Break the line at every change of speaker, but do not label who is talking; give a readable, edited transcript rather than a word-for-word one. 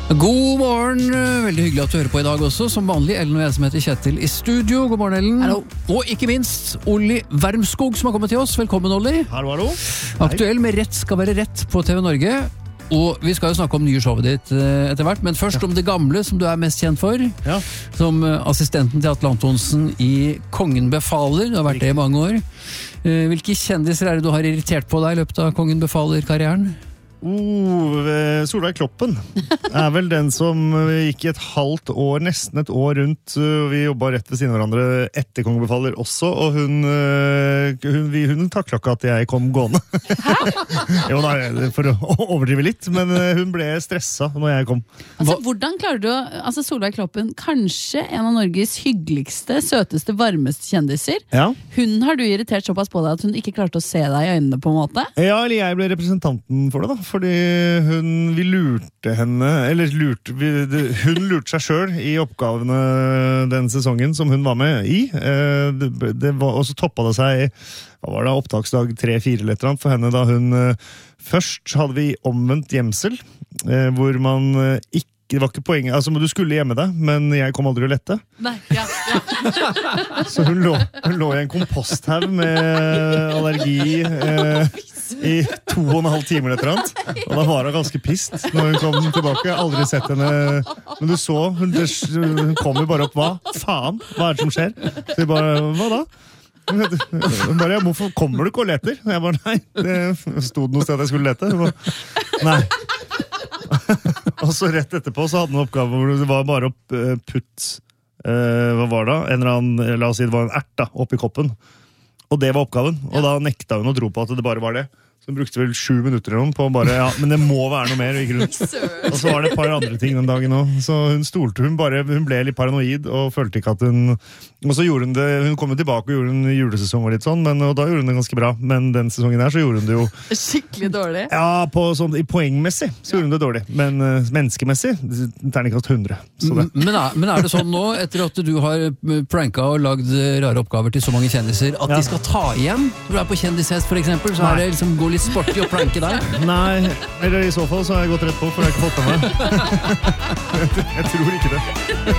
God morgen, veldig hyggelig at du hører på I dag også. Som vanlig, Ellen og jeg som heter Kjetil I studio. God morgen, Ellen.
Hallo.
Og ikke minst, Olli Wermskog som har kommet til oss. Velkommen, Olli.
Hallo.
Aktuell med Rett skal være rett på TV Norge. Og vi skal jo snakke om nye showet ditt etter hvert, men først om det gamle som du er mest kjent for.
Ja.
Som assistenten til Atle Antonsen I Kongen befaler. Du har vært det I mange år. Hvilke kjendiser er det du har irritert på deg I løpet av Kongen befaler-karrieren?
Solveig Kloppen vel den som gikk I et halvt år, nesten et år rundt. Vi jobbet rett ved siden av hverandre etter Kongen befaler også, og hun taklet ikke at jeg kom gående. Jo, nei, for å overdrive litt, men hun ble stresset når jeg kom.
Altså, hvordan klarer du å, Solveig Kloppen, kanskje en av Norges hyggeligste, søteste, varmeste kjendiser.
Ja.
Hun har du irritert såpass på deg at hun ikke klarte å se deg I øynene på en måte?
Ja, eller jeg ble representanten for det da, fordi vi lurte henne, hun lurte seg selv I oppgavene den sesongen som hun var med I. Og så toppet det seg, hva var det, opptaksdag 3-4 eller et eller annet for henne da hun først hadde vi omvendt gjemsel, hvor man ikke det var ikke poenget, altså du skulle gjemme deg, men jeg kom aldri å lette.
Nei, ja.
Så hun lå I en komposthaug med allergi I 2,5 timer etter annet. Og da var hun ganske pist når hun kom tilbake. Jeg har aldri sett henne, men du så, hun kom jo bare opp, hva faen? Hva det som skjer? Så jeg bare, hva da? Hun bare, ja, hvorfor kommer du ikke og leter? Jeg bare, nei, det stod noe sted at jeg skulle lete. Jeg bare, nei. Og så rett etterpå så hadde hun en oppgave hvor det var bare å putte hva var det? En eller annen, la oss si det var en ert da, oppi koppen. Og det var oppgaven. Og da nekta hun å tro på at det bare var det. Så hun brukte vel 7 minutter eller noen på bare, ja, men det må være noe mer. Og så var det et par andre ting den dagen også. Så hun stolte, hun ble litt paranoid og følte ikke at hun... Og så gjorde hun det, hun kom tilbake og gjorde en julesesong og litt sånn, og da gjorde hun det ganske bra. Men den sesongen her så gjorde hun det jo...
Skikkelig dårlig?
Ja, I poengmessig så gjorde hun det dårlig. Men menneskemessig, terningkast 100.
Men det sånn nå, etter at du har pranket og lagd rare oppgaver til så mange kjendiser, at de skal ta igjen? Når du på kjendishest for eksempel, så det liksom gå litt sporty og pranke deg?
Nei, eller I så fall så har jeg gått rett på, for jeg har ikke fått med meg. Jeg tror ikke det.